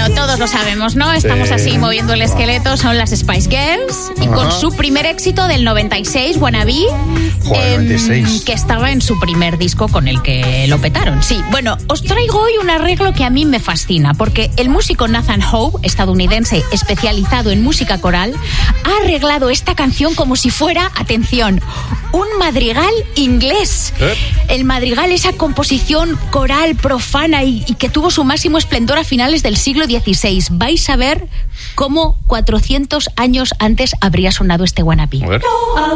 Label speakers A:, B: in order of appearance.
A: Bueno, todos lo sabemos, ¿no? Estamos así moviendo el esqueleto, son las Spice Girls. Y con su primer éxito del 96, Wannabe,
B: 96.
A: que estaba en su primer disco con el que lo petaron. Sí, bueno, os traigo hoy un arreglo que a mí me fascina, porque el músico Nathan Howe, estadounidense especializado en música coral, ha arreglado esta canción como si fuera, atención, un madrigal inglés. El madrigal, esa composición coral profana y que tuvo su máximo esplendor a finales del siglo XVI. Vais a ver cómo 400 años antes habría sonado este Wannabe.